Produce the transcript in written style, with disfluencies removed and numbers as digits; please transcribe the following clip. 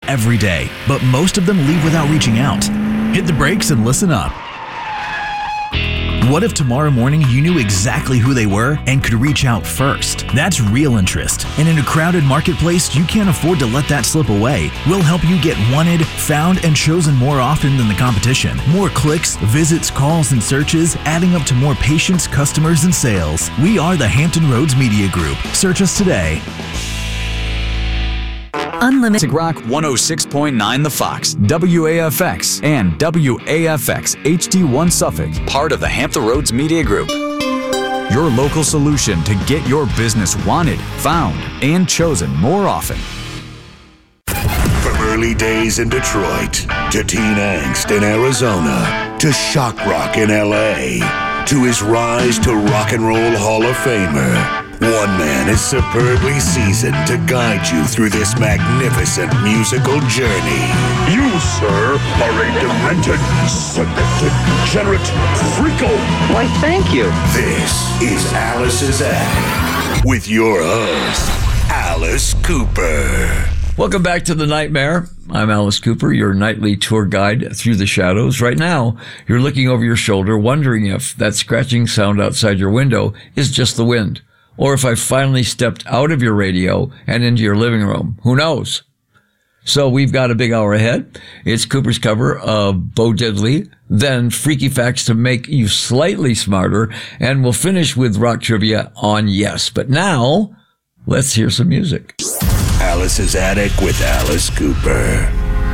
every day, but most of them leave without reaching out. Hit the brakes and listen up. What if tomorrow morning you knew exactly who they were and could reach out first? That's real interest. And in a crowded marketplace, you can't afford to let that slip away. We'll help you get wanted, found, and chosen more often than the competition. More clicks, visits, calls, and searches, adding up to more patients, customers, and sales. We are the Hampton Roads Media Group. Search us today. Unlimited Rock 106.9 The Fox, WAFX, and WAFX HD1 Suffolk, part of the Hampton Roads Media Group. Your local solution to get your business wanted, found, and chosen more often. From early days in Detroit, to teen angst in Arizona, to shock rock in LA, to his rise to Rock and Roll Hall of Famer, one man is superbly seasoned to guide you through this magnificent musical journey. You, sir, are a demented, seductive, degenerate freako. Why, thank you. This is Alice's Attic with your host, Alice Cooper. Welcome back to The Nightmare. I'm Alice Cooper, your nightly tour guide through the shadows. Right now, you're looking over your shoulder, wondering if that scratching sound outside your window is just the wind, or if I finally stepped out of your radio and into your living room. Who knows? So we've got a big hour ahead. It's Cooper's cover of Bo Diddley, then Freaky Facts to make you slightly smarter, and we'll finish with rock trivia on Yes. But now, let's hear some music. Alice's Attic with Alice Cooper.